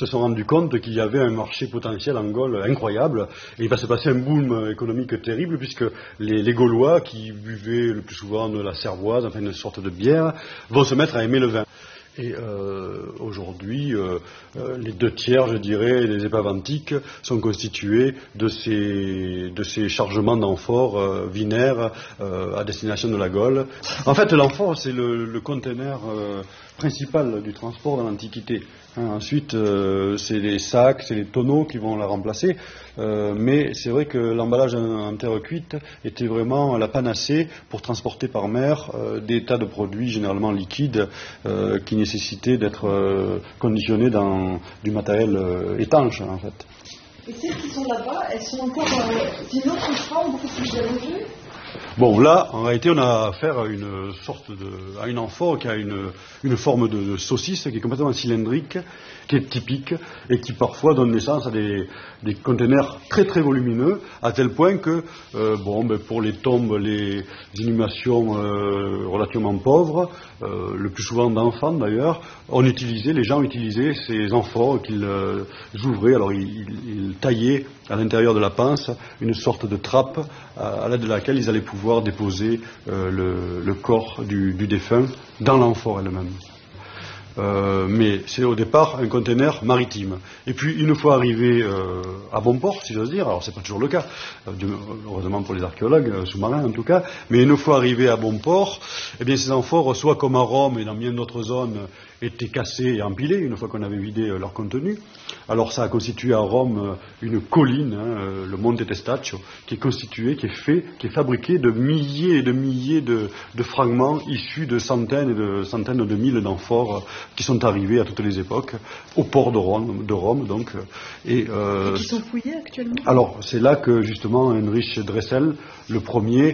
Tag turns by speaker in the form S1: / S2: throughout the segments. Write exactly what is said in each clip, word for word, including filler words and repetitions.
S1: se sont rendus compte qu'il y avait un marché potentiel en Gaule incroyable, et il va se passer un boom économique terrible, puisque les, les Gaulois, qui buvaient le plus souvent de la cervoise, enfin une sorte de bière, vont se mettre à aimer le vin. Et euh, aujourd'hui, euh, euh, les deux tiers, je dirais, des épaves antiques sont constitués de ces, de ces chargements d'amphores euh, vinaires euh, à destination de la Gaule. En fait, l'amphore, c'est le, le conteneur euh, principal du transport dans l'Antiquité. Hein, ensuite, euh, c'est les sacs, c'est les tonneaux qui vont la remplacer. Euh, mais c'est vrai que l'emballage en, en terre cuite était vraiment la panacée pour transporter par mer euh, des tas de produits généralement liquides euh, qui nécessitaient d'être euh, conditionnés dans du matériel euh, étanche en fait.
S2: Et celles qui sont là-bas, elles sont encore dans une autre forme beaucoup plus allongée.
S1: Bon, là, en réalité, on a affaire à une sorte de, à une amphore qui a une, une forme de, de saucisse qui est complètement cylindrique, qui est typique et qui parfois donne naissance à des, des conteneurs très très volumineux, à tel point que, euh, bon, ben, pour les tombes, les inhumations euh, relativement pauvres, euh, le plus souvent d'enfants d'ailleurs, on utilisait, les gens utilisaient ces amphores qu'ils euh, ouvraient, alors ils, ils, ils taillaient à l'intérieur de la pince une sorte de trappe à, à l'aide de laquelle ils allaient pouvoir déposer euh, le, le corps du, du défunt dans l'amphore elle-même. Euh, mais c'est au départ un conteneur maritime. Et puis une fois arrivé euh, à bon port, si j'ose dire, alors c'est pas toujours le cas, euh, heureusement pour les archéologues euh, sous-marins en tout cas, mais une fois arrivé à bon port, eh bien ces amphores, soit comme à Rome et dans bien d'autres zones, étaient cassés et empilés une fois qu'on avait vidé euh, leur contenu. Alors ça a constitué à Rome euh, une colline, hein, euh, le Monte Testaccio, qui est constitué, qui est fait, qui est fabriqué de milliers et de milliers de, de fragments issus de centaines et de centaines de mille d'amphores euh, qui sont arrivés à toutes les époques au port de Rome, de Rome donc.
S2: Et, euh, et qui sont fouillés actuellement.
S1: Alors c'est là que justement Heinrich Dressel, le premier,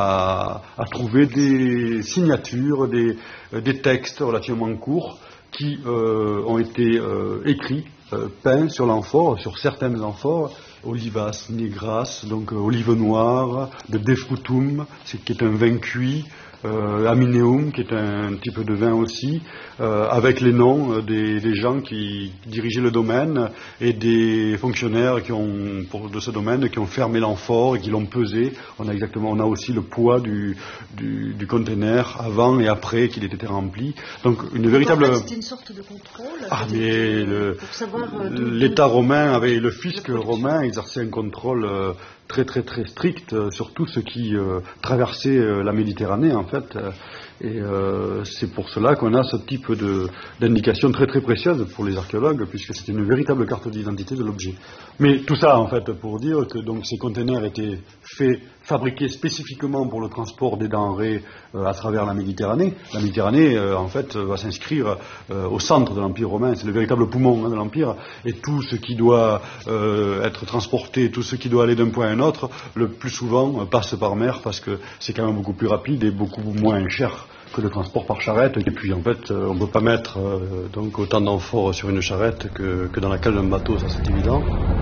S1: a, a trouvé des signatures, des, des textes relativement courts qui euh, ont été euh, écrits, euh, peints sur l'amphore, sur certaines amphores. Olivas nigras, donc euh, olive noire, de De Frutum, c'est, qui est un vin cuit, euh, Amineum, qui est un type de vin aussi, euh, avec les noms euh, des, des gens qui dirigeaient le domaine et des fonctionnaires qui ont, pour, de ce domaine qui ont fermé l'amphore et qui l'ont pesé. On a exactement, on a aussi le poids du, du, du conteneur avant et après qu'il ait été rempli. Donc une véritable.
S2: En fait, c'était une sorte de contrôle.
S1: Ah mais le,
S2: pour savoir, euh,
S1: l'État romain avait le fisc romain exerçait un contrôle euh, très très très strict euh, sur tout ce qui euh, traversait euh, la Méditerranée en fait. Euh, et euh, c'est pour cela qu'on a ce type de, d'indication très très précieuse pour les archéologues, puisque c'est une véritable carte d'identité de l'objet. Mais tout ça en fait pour dire que donc ces conteneurs étaient faits, fabriqués spécifiquement pour le transport des denrées euh, à travers la Méditerranée. La Méditerranée euh, en fait va s'inscrire euh, au centre de l'Empire romain, c'est le véritable poumon hein, de l'Empire, et tout ce qui doit euh, être transporté, tout ce qui doit aller d'un point à un autre, le plus souvent euh, passe par mer parce que c'est quand même beaucoup plus rapide et beaucoup moins cher que le transport par charrette. Et puis en fait euh, on ne peut pas mettre euh, donc autant d'amphores sur une charrette que, que dans la cale d'un bateau, ça c'est évident.